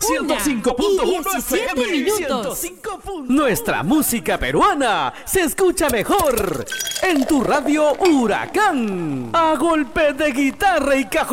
105.1 FM. 105. Nuestra música peruana se escucha mejor en tu radio Huracán. A golpe de guitarra y cajón.